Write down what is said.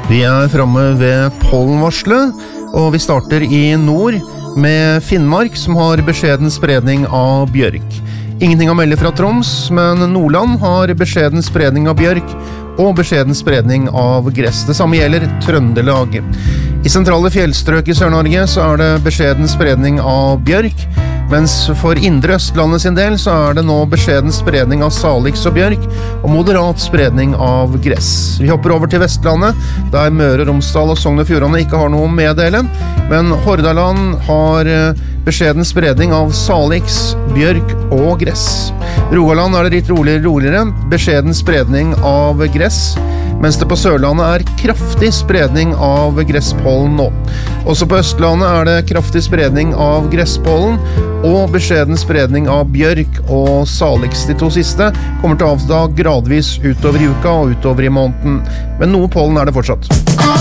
Vi fremme ved pollenvarslet, og vi starter i nord med Finnmark, som har beskjeden spredning av bjørk. Ingenting å melde fra Troms, men Nordland har beskjeden spredning av bjørk og beskjeden spredning av gress. Det samme gjelder Trøndelag. I sentrale fjellstrøk i Sør-Norge så er det beskjeden spredning av bjørk, mens for indre Østlandet sin del så er det nå beskjeden spredning av salix og bjørk og moderat spredning av gress. Vi hopper over til Vestlandet, der Møre og Romsdal og Sogn og Fjordane ikke har noe å meddele, men Hordaland har beskjeden spredning av salix, bjørk og gress. Rogaland er det litt roligere, beskjeden spredning av gress, mens det på Sørlandet er kraftig spredning av gresspollen nå. Også på Østlandet er det kraftig spredning av gresspollen og beskjeden spredning av bjørk og salix. De to siste kommer til å avta gradvis utover i uka og utover i måneden, men noe pollen er det fortsatt.